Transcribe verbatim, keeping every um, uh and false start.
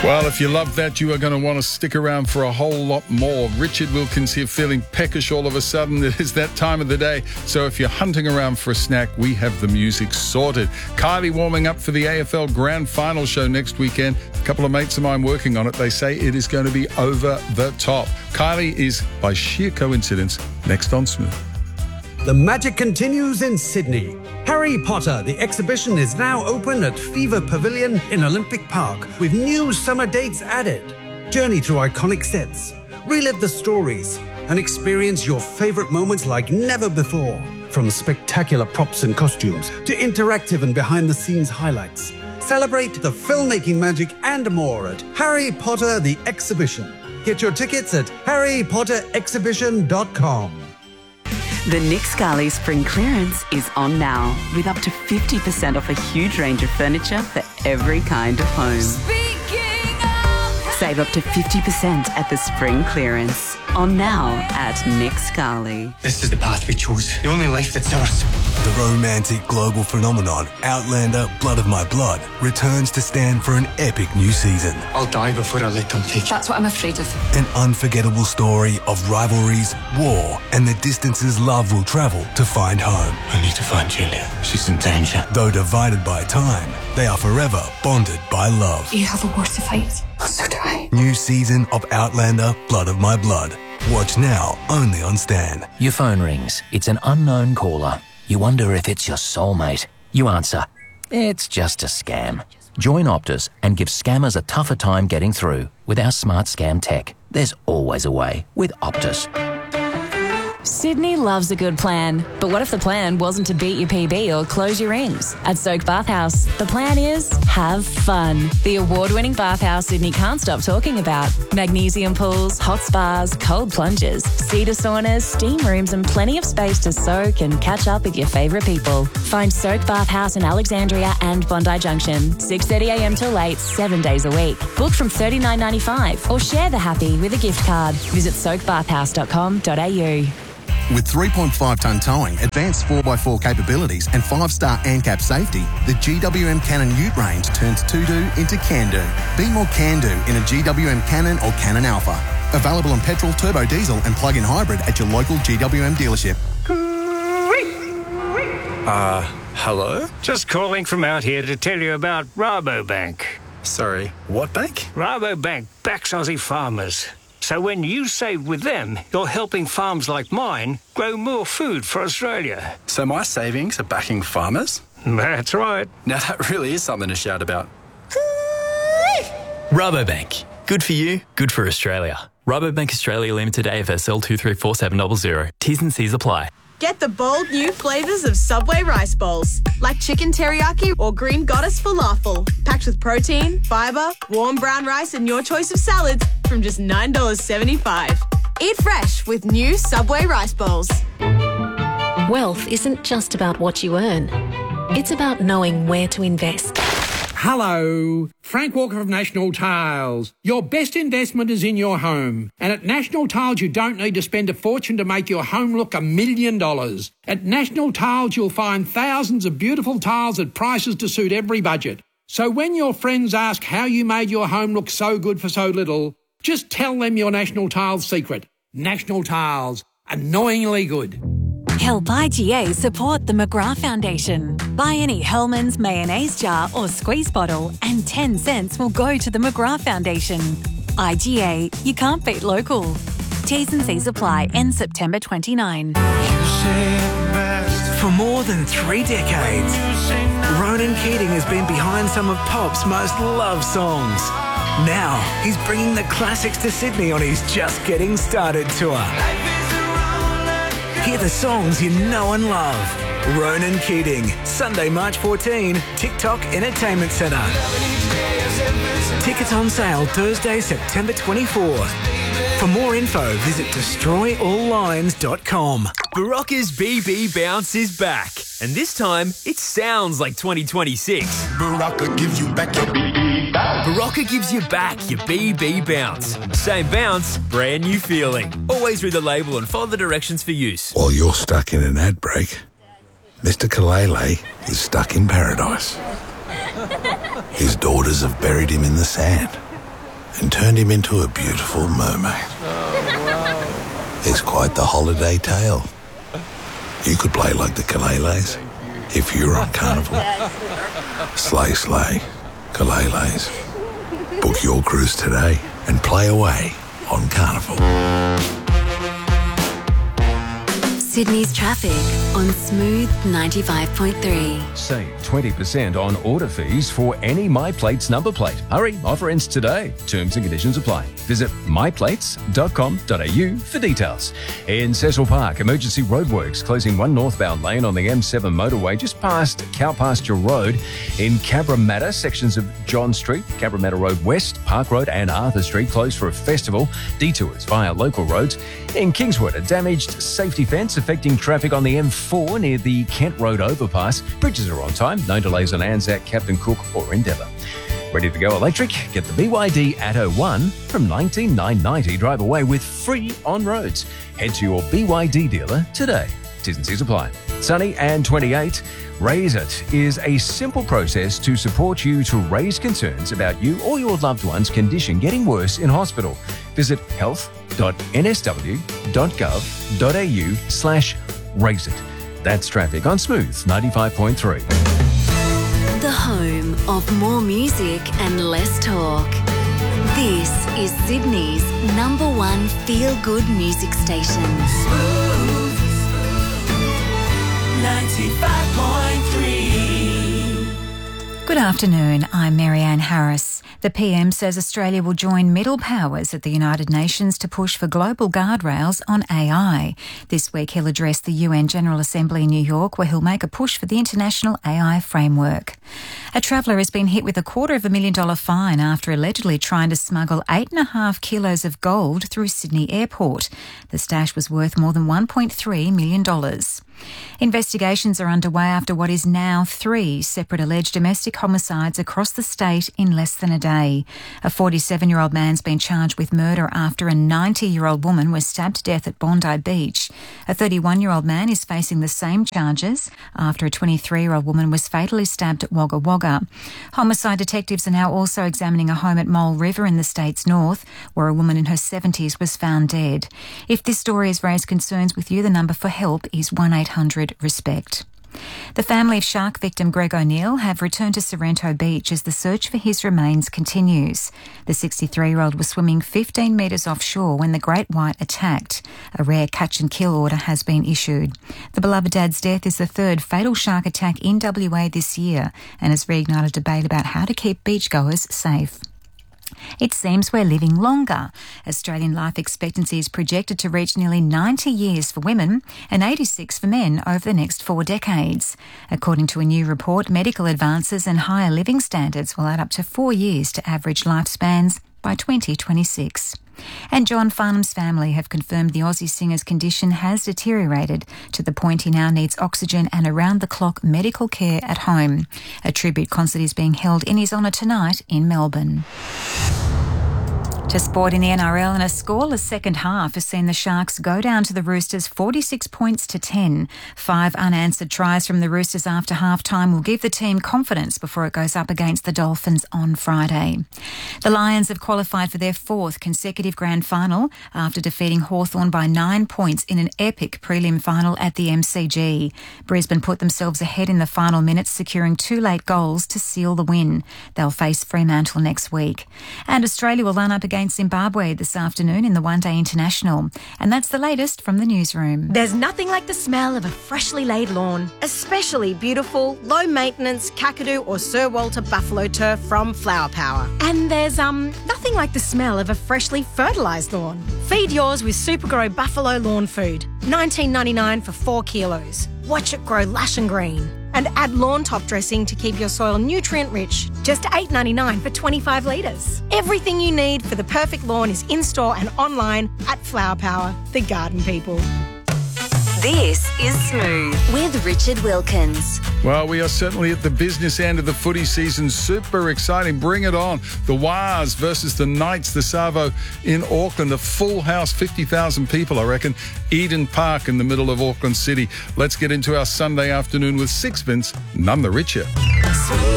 Well, if you love that, you are going to want to stick around for a whole lot more. Richard Wilkins here, feeling peckish all of a sudden. It is that time of the day. So if you're hunting around for a snack, we have the music sorted. Kylie warming up for the A F L Grand Final show next weekend. A couple of mates of mine working on it. They say it is going to be over the top. Kylie is, by sheer coincidence, next on Smooth. The magic continues in Sydney. Harry Potter, the exhibition, is now open at Fever Pavilion in Olympic Park with new summer dates added. Journey through iconic sets, relive the stories, and experience your favourite moments like never before. From spectacular props and costumes to interactive and behind-the-scenes highlights. Celebrate the filmmaking magic and more at Harry Potter, the exhibition. Get your tickets at harry potter exhibition dot com. The Nick Scali Spring Clearance is on now, with up to fifty percent off a huge range of furniture for every kind of home. Speaking of... Save up to fifty percent at the Spring Clearance. On now at Nick Scali. This is the path we chose, the only life that's ours. The romantic global phenomenon, Outlander Blood of My Blood, returns to stand for an epic new season. I'll die before I let them take you. That's what I'm afraid of. An unforgettable story of rivalries, war, and the distances love will travel to find home. I need to find Julia. She's in danger. Though divided by time, they are forever bonded by love. You have a war to fight. So do I. New season of Outlander Blood of My Blood. Watch now, only on Stan. Your phone rings. It's an unknown caller. You wonder if it's your soulmate. You answer. It's just a scam. Join Optus and give scammers a tougher time getting through. With our smart scam tech, there's always a way with Optus. Sydney loves a good plan, but what if the plan wasn't to beat your P B or close your rings? At Soak Bathhouse, the plan is have fun. The award-winning bathhouse Sydney can't stop talking about. Magnesium pools, hot spas, cold plunges, cedar saunas, steam rooms and plenty of space to soak and catch up with your favourite people. Find Soak Bathhouse in Alexandria and Bondi Junction, six thirty a m till eight, seven days a week. Book from thirty-nine ninety-five or share the happy with a gift card. Visit soak bathhouse dot com dot a u. With three point five tonne towing, advanced four by four capabilities and five star ANCAP safety, the G W M Cannon Ute range turns to-do into can-do. Be more can-do in a G W M Cannon or Cannon Alpha. Available on petrol, turbo diesel and plug-in hybrid at your local G W M dealership. Uh, hello? Just calling from out here to tell you about Rabobank. Sorry, what bank? Rabobank backs Aussie farmers. So when you save with them, you're helping farms like mine grow more food for Australia. So my savings are backing farmers? That's right. Now that really is something to shout about. Rabobank. Good for you, good for Australia. Rabobank Australia Limited A F S L two three four seven zero zero. T's and C's apply. Get the bold new flavours of Subway rice bowls, like chicken teriyaki or green goddess falafel, packed with protein, fibre, warm brown rice and your choice of salads from just nine dollars seventy-five. Eat fresh with new Subway rice bowls. Wealth isn't just about what you earn. It's about knowing where to invest. Hello, Frank Walker of National Tiles. Your best investment is in your home. And at National Tiles, you don't need to spend a fortune to make your home look a million dollars. At National Tiles, you'll find thousands of beautiful tiles at prices to suit every budget. So when your friends ask how you made your home look so good for so little, just tell them your National Tiles secret. National Tiles, annoyingly good. Help I G A support the McGrath Foundation. Buy any Hellmann's mayonnaise jar or squeeze bottle and ten cents will go to the McGrath Foundation. I G A, you can't beat local. T's and C's apply, end September twenty-ninth. For more than three decades, Ronan Keating has been behind some of pop's most loved songs. Now he's bringing the classics to Sydney on his Just Getting Started tour. Hear the songs you know and love. Ronan Keating, Sunday, March fourteenth, TikTok Entertainment Centre. Tickets on sale Thursday, September twenty-fourth. For more info, visit destroy all lines dot com. Barocca's B B Bounce is back, and this time it sounds like twenty twenty-six. Barocca gives you back your B B bounce. Barocca gives you back your B B Bounce. Same bounce, brand new feeling. Always read the label and follow the directions for use. While you're stuck in an ad break, Mister Kalele is stuck in paradise. His daughters have buried him in the sand. and turned him into a beautiful mermaid. It's quite the holiday tale. You could play like the Kaleles if you were on Carnival. Slay, slay, Kaleles. Book your cruise today and play away on Carnival. Sydney's traffic on Smooth ninety-five point three. Save twenty percent on order fees for any MyPlates number plate. Hurry, offer ends today. Terms and conditions apply. Visit my plates dot com dot a u for details. In Cecil Park, emergency roadworks closing one northbound lane on the M seven motorway just past Cowpasture Road. In Cabramatta, sections of John Street, Cabramatta Road West, Park Road and Arthur Street closed for a festival. Detours via local roads. In Kingswood, a damaged safety fence affecting traffic on the M four near the Kent Road overpass. Bridges are on time. No delays on Anzac, Captain Cook or Endeavour. Ready to go electric? Get the B Y D Atto one from nineteen nine ninety. Drive away with free on roads. Head to your B Y D dealer today. T's and C's apply. Sunny and twenty-eight. Raise It is a simple process to support you to raise concerns about you or your loved one's condition getting worse in hospital. Visit health dot n s w dot gov dot a u slash raise it. That's traffic on Smooth ninety-five point three. The home of more music and less talk. This is Sydney's number one feel-good music station. Smooth ninety-five point three. Good afternoon, I'm Marianne Harris. The P M says Australia will join middle powers at the United Nations to push for global guardrails on A I. This week he'll address the U N General Assembly in New York, where he'll make a push for the international A I framework. A traveller has been hit with a quarter of a million dollar fine after allegedly trying to smuggle eight and a half kilos of gold through Sydney Airport. The stash was worth more than one point three million dollars. Investigations are underway after what is now three separate alleged domestic homicides across the state in less than a day. A forty-seven-year-old man's been charged with murder after a ninety-year-old woman was stabbed to death at Bondi Beach. A thirty-one-year-old man is facing the same charges after a twenty-three-year-old woman was fatally stabbed at Wagga Wagga. Homicide detectives are now also examining a home at Mole River in the state's north, where a woman in her seventies was found dead. If this story has raised concerns with you, the number for help is one eight hundred RESPECT. The family of shark victim Greg O'Neill have returned to Sorrento Beach as the search for his remains continues. The sixty-three-year-old was swimming fifteen metres offshore when the great white attacked. A rare catch and kill order has been issued. The beloved dad's death is the third fatal shark attack in W A this year and has reignited debate about how to keep beachgoers safe. It seems we're living longer. Australian life expectancy is projected to reach nearly ninety years for women and eighty-six for men over the next four decades. According to a new report, medical advances and higher living standards will add up to four years to average lifespans by twenty twenty-six. And John Farnham's family have confirmed the Aussie singer's condition has deteriorated to the point he now needs oxygen and around-the-clock medical care at home. A tribute concert is being held in his honour tonight in Melbourne. To sport in the N R L, and a scoreless second half has seen the Sharks go down to the Roosters forty-six points to ten. Five unanswered tries from the Roosters after half-time will give the team confidence before it goes up against the Dolphins on Friday. The Lions have qualified for their fourth consecutive grand final after defeating Hawthorn by nine points in an epic prelim final at the M C G. Brisbane put themselves ahead in the final minutes, securing two late goals to seal the win. They'll face Fremantle next week. And Australia will line up against Zimbabwe this afternoon in the One Day International. And that's the latest from the newsroom. There's nothing like the smell of a freshly laid lawn, especially beautiful, low-maintenance Kakadu or Sir Walter buffalo turf from Flower Power. And there's um nothing like the smell of a freshly fertilised lawn. Feed yours with Supergrow Buffalo Lawn Food, nineteen ninety-nine for four kilos. Watch it grow lush and green. And add lawn top dressing to keep your soil nutrient-rich, just eight ninety-nine for twenty-five litres. Everything you need for the perfect lawn is in-store and online at Flower Power, the garden people. This is Smooth with Richard Wilkins. Well, we are certainly at the business end of the footy season. Super exciting. Bring it on. The Wars versus the Knights, the Savo in Auckland. A full house, fifty thousand people, I reckon. Eden Park in the middle of Auckland City. Let's get into our Sunday afternoon with sixpence, none the richer.